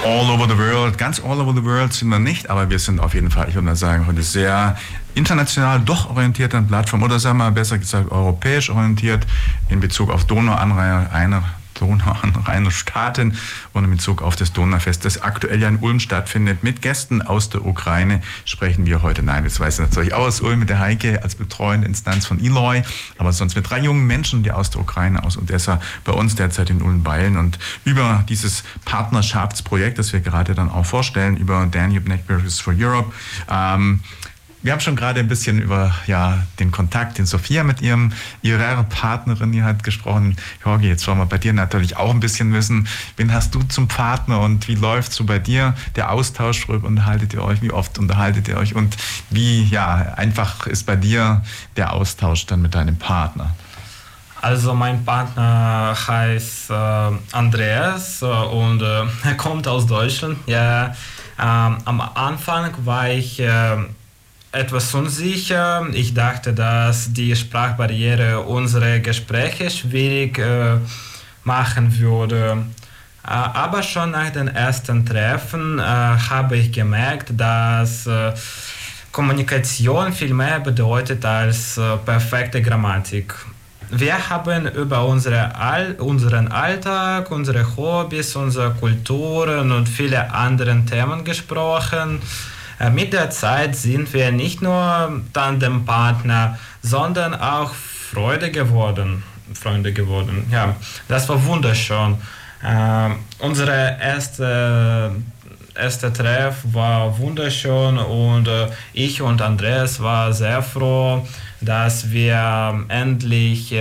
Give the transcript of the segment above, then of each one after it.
all over the world. Ganz all over the world sind wir nicht, aber wir sind auf jeden Fall, ich würde mal sagen, heute sehr international doch orientiert an Plattformen oder sagen wir besser gesagt europäisch orientiert in Bezug auf Donauanrainer Staaten und in Bezug auf das Donaufest, das aktuell ja in Ulm stattfindet. Mit Gästen aus der Ukraine sprechen wir heute. Nein, das weiß ich natürlich auch aus Ulm mit der Heike als betreuende Instanz von Eloy, aber sonst mit 3 jungen Menschen, die aus der Ukraine, aus Odessa bei uns derzeit in Ulm weilen und über dieses Partnerschaftsprojekt, das wir gerade dann auch vorstellen, über Danube Networks for Europe, wir haben schon gerade ein bisschen über den Kontakt, den Sophia mit ihrer Partnerin hier hat gesprochen. Jorgi, jetzt wollen wir bei dir natürlich auch ein bisschen wissen, wen hast du zum Partner und wie läuft so bei dir der Austausch? Unterhaltet ihr euch? Wie oft unterhaltet ihr euch? Und wie einfach ist bei dir der Austausch dann mit deinem Partner? Also mein Partner heißt Andreas und er kommt aus Deutschland. Ja, am Anfang war ich etwas unsicher. Ich dachte, dass die Sprachbarriere unsere Gespräche schwierig machen würde. Aber schon nach den ersten Treffen habe ich gemerkt, dass Kommunikation viel mehr bedeutet als perfekte Grammatik. Wir haben über unseren Alltag, unsere Hobbys, unsere Kulturen und viele andere Themen gesprochen. Mit der Zeit sind wir nicht nur Tandempartner, sondern auch Freunde geworden. Ja, das war wunderschön. Unsere erste Treff war wunderschön und ich und Andreas waren sehr froh, dass wir endlich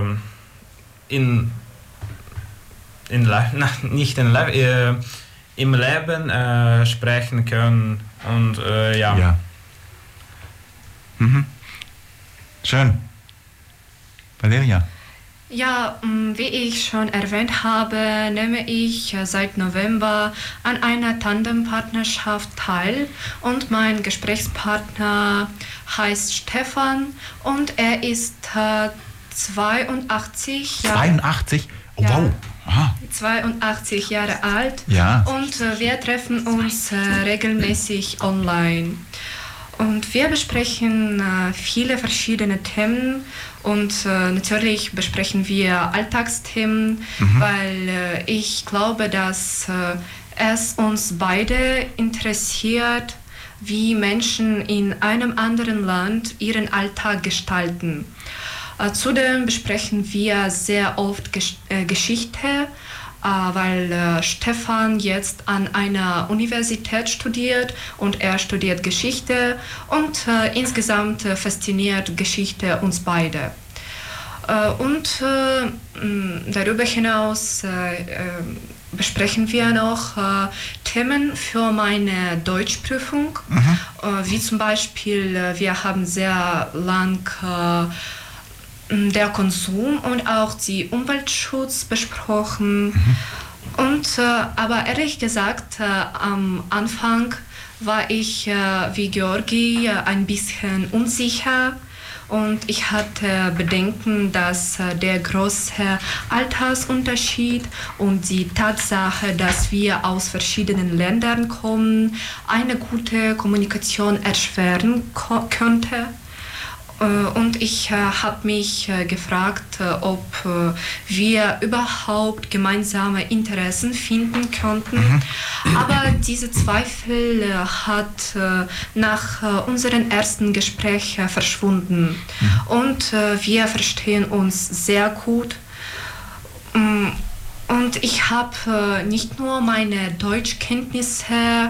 im Leben sprechen können. Und ja. Schön. Valeria. Ja, wie ich schon erwähnt habe, nehme ich seit November an einer Tandempartnerschaft teil und mein Gesprächspartner heißt Stefan und er ist 82 Jahre. 82? Oh, ja. Wow. Aha. 82 Jahre alt, ja. Und wir treffen uns regelmäßig online. Und wir besprechen viele verschiedene Themen und natürlich besprechen wir Alltagsthemen, weil ich glaube, dass es uns beide interessiert, wie Menschen in einem anderen Land ihren Alltag gestalten. Zudem besprechen wir sehr oft Geschichte, weil Stefan jetzt an einer Universität studiert und er studiert Geschichte und insgesamt fasziniert Geschichte uns beide. Und darüber hinaus besprechen wir noch Themen für meine Deutschprüfung, wie zum Beispiel, wir haben sehr lang der Konsum und auch die Umweltschutz besprochen. Aber ehrlich gesagt, am Anfang war ich wie Georgi ein bisschen unsicher und ich hatte Bedenken, dass der große Altersunterschied und die Tatsache, dass wir aus verschiedenen Ländern kommen, eine gute Kommunikation erschweren könnte. Und ich habe mich gefragt, ob wir überhaupt gemeinsame Interessen finden könnten. Aber diese Zweifel hat nach unserem ersten Gespräch verschwunden. Und wir verstehen uns sehr gut. Und ich habe nicht nur meine Deutschkenntnisse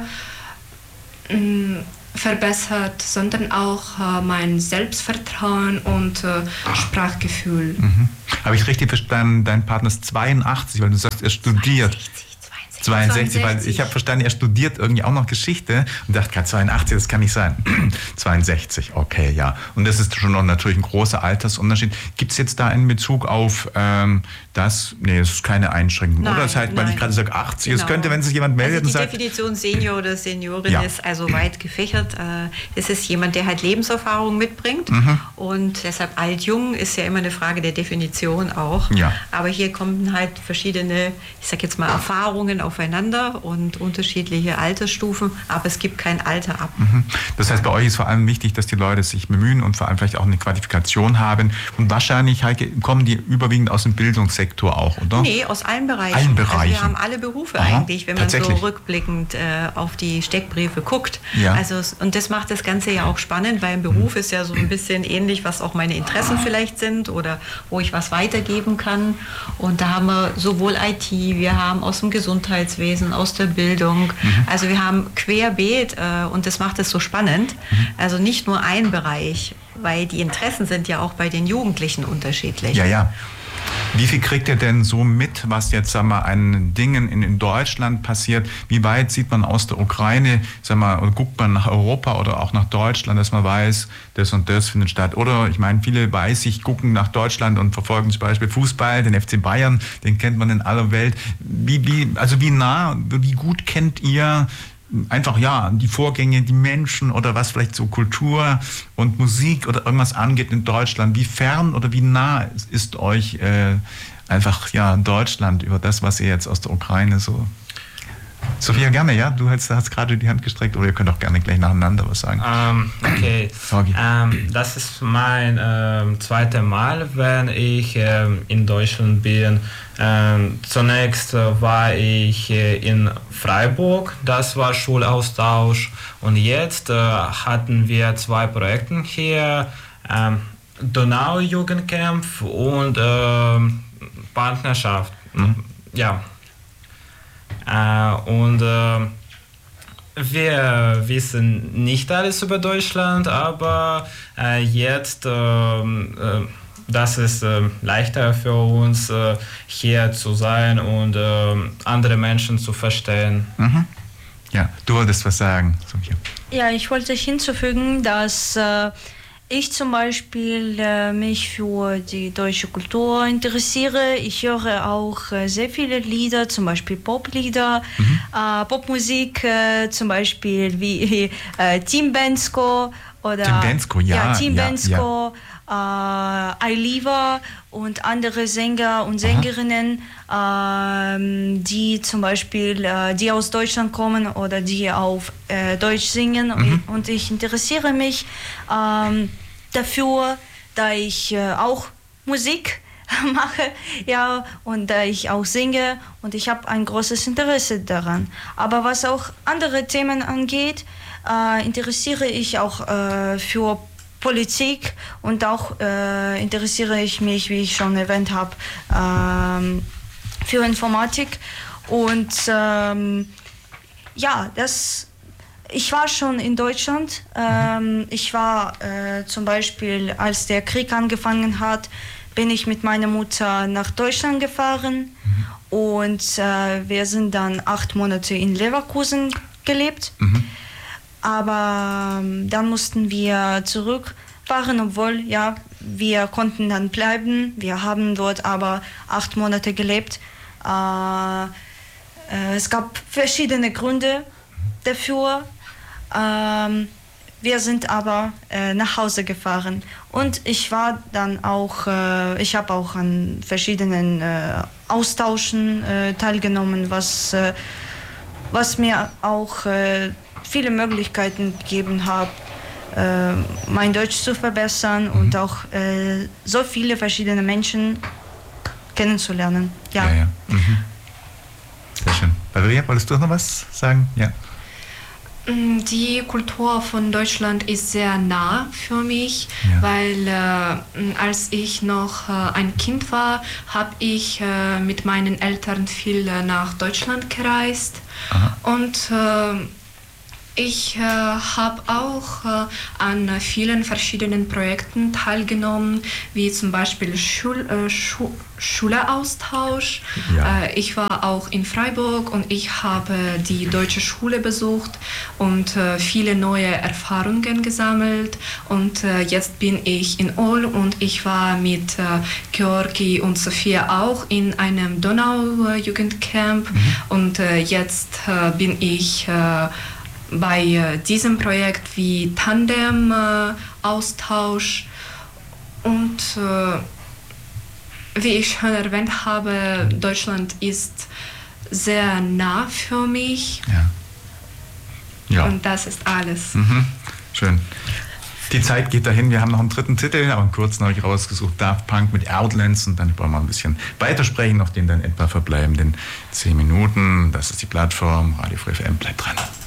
verbessert, sondern auch mein Selbstvertrauen und Sprachgefühl. Habe ich richtig verstanden, dein Partner ist 82, weil du sagst, er studiert. 62, weil ich habe verstanden, er studiert irgendwie auch noch Geschichte und dachte gerade 82, das kann nicht sein. 62, okay, ja. Und das ist schon noch natürlich ein großer Altersunterschied. Gibt es jetzt da in Bezug auf das ist keine Einschränkung. Nein, oder das heißt, weil ich gerade sage 80, es könnte, wenn sich jemand meldet und sagt... Die Definition Senior oder Seniorin ist also weit gefächert. Es ist jemand, der halt Lebenserfahrung mitbringt und deshalb alt-jung ist ja immer eine Frage der Definition auch. Ja. Aber hier kommen halt verschiedene, ich sag jetzt mal, Erfahrungen aufeinander und unterschiedliche Altersstufen, aber es gibt kein Alter ab. Das heißt, bei euch ist vor allem wichtig, dass die Leute sich bemühen und vor allem vielleicht auch eine Qualifikation haben. Und wahrscheinlich, Heike, kommen die überwiegend aus dem Bildungssektor auch, oder? Nee, aus allen Bereichen. Also wir haben alle Berufe eigentlich, wenn man so rückblickend auf die Steckbriefe guckt. Ja. Also, und das macht das Ganze ja auch spannend, weil ein Beruf ist ja so ein bisschen ähnlich, was auch meine Interessen vielleicht sind oder wo ich was weitergeben kann. Und da haben wir sowohl IT, wir haben aus dem Gesundheitswesen, aus der Bildung. Also wir haben querbeet und das macht es so spannend. Also nicht nur ein Bereich, weil die Interessen sind ja auch bei den Jugendlichen unterschiedlich. Ja. Wie viel kriegt ihr denn so mit, was jetzt, sag mal, an Dingen in Deutschland passiert? Wie weit sieht man aus der Ukraine, sag mal, oder guckt man nach Europa oder auch nach Deutschland, dass man weiß, das und das findet statt? Oder, ich meine, viele gucken nach Deutschland und verfolgen zum Beispiel Fußball, den FC Bayern, den kennt man in aller Welt. Wie gut kennt ihr einfach die Vorgänge, die Menschen oder was vielleicht so Kultur und Musik oder irgendwas angeht in Deutschland? Wie fern oder wie nah ist euch Deutschland über das, was ihr jetzt aus der Ukraine so... Sophia, gerne, ja? Du hast gerade die Hand gestreckt, oder ihr könnt auch gerne gleich nacheinander was sagen. Okay. Das ist mein zweites Mal, wenn ich in Deutschland bin. Zunächst war ich in Freiburg, das war Schulaustausch. Und jetzt hatten wir 2 Projekte hier, Donau-Jugendcamp und Partnerschaft. Ja. Und wir wissen nicht alles über Deutschland, aber jetzt das ist leichter für uns, hier zu sein und andere Menschen zu verstehen. Ja, du wolltest was sagen, Sophia. Ja, ich wollte hinzufügen, dass ich zum Beispiel mich für die deutsche Kultur interessiere. Ich höre auch sehr viele Lieder, zum Beispiel Poplieder, Popmusik, zum Beispiel wie Tim Bensko oder Tim Bensko, Tim Bensko, Ailiva und andere Sänger und Sängerinnen, die zum Beispiel die aus Deutschland kommen oder die auf Deutsch singen. Und ich interessiere mich dafür, da ich auch Musik mache, und da ich auch singe, und ich habe ein großes Interesse daran. Aber was auch andere Themen angeht, interessiere ich auch für Politik und auch interessiere ich mich, wie ich schon erwähnt habe, für Informatik. Und ich war schon in Deutschland. Ich war zum Beispiel, als der Krieg angefangen hat, bin ich mit meiner Mutter nach Deutschland gefahren und wir sind dann 8 Monate in Leverkusen gelebt. Aber dann mussten wir zurückfahren, obwohl wir konnten dann bleiben. Wir haben dort aber 8 Monate gelebt. Es gab verschiedene Gründe dafür. Wir sind aber nach Hause gefahren und ich war dann auch, ich habe auch an verschiedenen Austauschen teilgenommen, was mir auch viele Möglichkeiten gegeben hat, mein Deutsch zu verbessern und auch so viele verschiedene Menschen kennenzulernen. Ja. Sehr schön. Valeria, wolltest du noch was sagen? Ja. Die Kultur von Deutschland ist sehr nah für mich, weil als ich noch ein Kind war, habe ich mit meinen Eltern viel nach Deutschland gereist. Und Ich habe auch an vielen verschiedenen Projekten teilgenommen, wie zum Beispiel Schüleraustausch. Ja. Ich war auch in Freiburg und ich habe die deutsche Schule besucht und viele neue Erfahrungen gesammelt. Und jetzt bin ich in Ulm und ich war mit Georgi und Sophia auch in einem Donau-Jugendcamp. Und jetzt bin ich bei diesem Projekt wie Tandem-Austausch und wie ich schon erwähnt habe, Deutschland ist sehr nah für mich. Ja. Und das ist alles. Schön. Die Zeit geht dahin. Wir haben noch einen dritten Titel, aber einen kurzen habe ich rausgesucht. Daft Punk mit Outlands. Und dann wollen wir ein bisschen weitersprechen, auf den dann etwa verbleibenden 10 Minuten. Das ist die Plattform Radio Free FM. Bleibt dran.